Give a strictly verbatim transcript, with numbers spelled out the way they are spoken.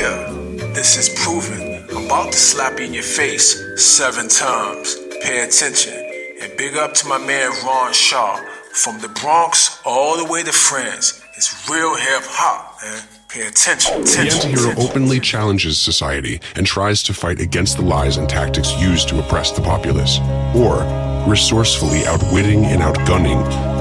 Yeah, this is proven. I'm about to slap you in your face seven times. Pay attention. And big up to my man Ron Shaw. From the Bronx all the way to France. It's real hip hop, man. Pay attention. The anti-hero openly challenges society and tries to fight against the lies and tactics used to oppress the populace. Or resourcefully outwitting and outgunning